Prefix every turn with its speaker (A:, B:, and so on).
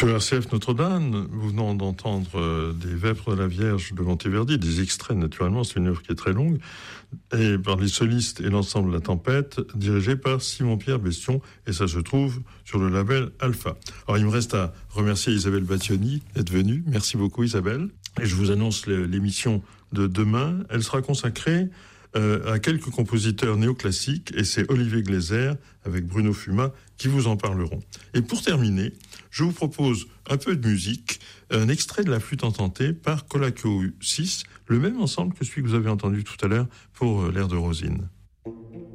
A: Sur RCF Notre-Dame, nous venons d'entendre des Vêpres de la Vierge de Monteverdi, des extraits naturellement, c'est une œuvre qui est très longue, et par les solistes et l'ensemble de la Tempête, dirigé par Simon-Pierre Bestion, et ça se trouve sur le label Alpha. Alors il me reste à remercier Isabelle Battioni d'être venue. Merci beaucoup Isabelle. Et je vous annonce l'émission de demain. Elle sera consacrée à quelques compositeurs néoclassiques, et c'est Olivier Gleiser avec Bruno Fuma qui vous en parleront. Et pour terminer, je vous propose un peu de musique, un extrait de la flûte ententée par Colacao 6, le même ensemble que celui que vous avez entendu tout à l'heure pour l'air de Rosine.